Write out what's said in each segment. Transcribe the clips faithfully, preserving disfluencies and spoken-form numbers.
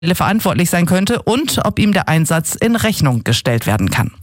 verantwortlich sein könnte und ob ihm der Einsatz in Rechnung gestellt werden kann.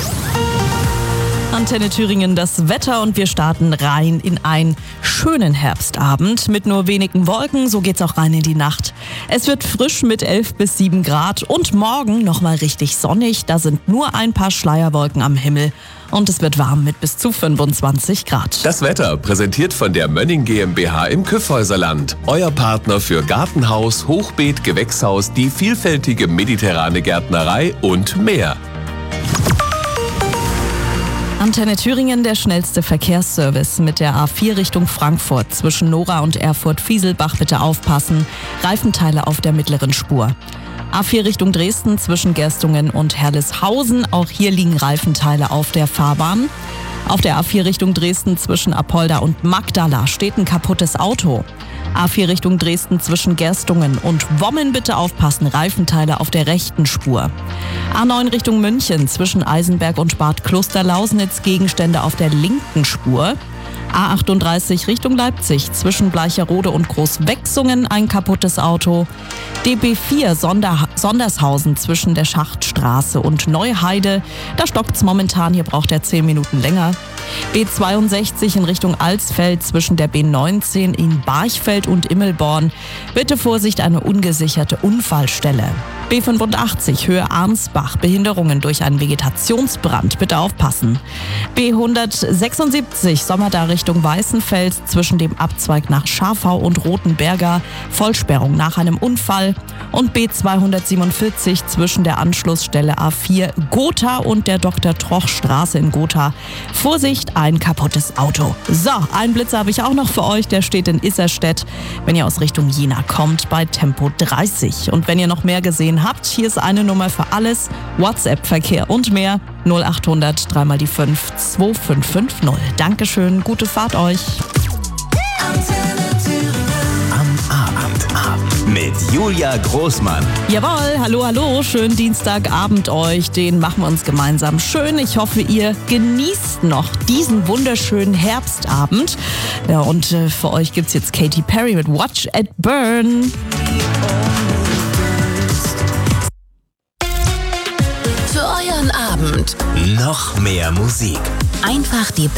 Antenne Thüringen, das Wetter, und wir starten rein in einen schönen Herbstabend mit nur wenigen Wolken. So geht's auch rein in die Nacht. Es wird frisch mit elf bis sieben Grad und morgen nochmal richtig sonnig. Da sind nur ein paar Schleierwolken am Himmel und es wird warm mit bis zu fünfundzwanzig Grad. Das Wetter präsentiert von der Mönning GmbH im Kyffhäuserland. Euer Partner für Gartenhaus, Hochbeet, Gewächshaus, die vielfältige mediterrane Gärtnerei und mehr. Antenne Thüringen, der schnellste Verkehrsservice mit der A vier Richtung Frankfurt. Zwischen Nora und Erfurt-Fieselbach bitte aufpassen. Reifenteile auf der mittleren Spur. A vier Richtung Dresden zwischen Gerstungen und Herleshausen. Auch hier liegen Reifenteile auf der Fahrbahn. Auf der A vier Richtung Dresden zwischen Apolda und Magdala steht ein kaputtes Auto. A vier Richtung Dresden zwischen Gerstungen und Wommen bitte aufpassen, Reifenteile auf der rechten Spur. A neun Richtung München zwischen Eisenberg und Bad Klosterlausnitz, Gegenstände auf der linken Spur. A achtunddreißig Richtung Leipzig zwischen Bleicherode und Großwechsungen ein kaputtes Auto. D B vier Sonder- Sondershausen zwischen der Schachtstraße und Neuheide. Da stockt's momentan, hier braucht er zehn Minuten länger. B zweiundsechzig in Richtung Alsfeld zwischen der B neunzehn in Barchfeld und Immelborn. Bitte Vorsicht, eine ungesicherte Unfallstelle. B fünfundachtzig Höhe Arnsbach, Behinderungen durch einen Vegetationsbrand, bitte aufpassen. B hundertsechsundsiebzig Sommerda Richtung Weißenfeld zwischen dem Abzweig nach Scharfau und Rothenberger, Vollsperrung nach einem Unfall. Und B zweihundertsiebenundvierzig zwischen der Anschlussstelle A vier Gotha und der Doktor Troch Straße in Gotha. Vorsicht, ein kaputtes Auto. So, einen Blitzer habe ich auch noch für euch, der steht in Isserstedt, wenn ihr aus Richtung Jena kommt, bei Tempo dreißig. Und wenn ihr noch mehr gesehen habt, hier ist eine Nummer für alles, WhatsApp-Verkehr und mehr, null achthundert drei mal die fünf zwei fünf fünf null. Dankeschön, gute Fahrt euch. Am Abend, Abend mit Julia Großmann. Jawohl, hallo, hallo, schönen Dienstagabend euch, den machen wir uns gemeinsam schön. Ich hoffe, ihr genießt noch diesen wunderschönen Herbstabend. Ja, und äh, für euch gibt's jetzt Katy Perry mit Watch It Burn. Für euren Abend Noch mehr Musik. einfach die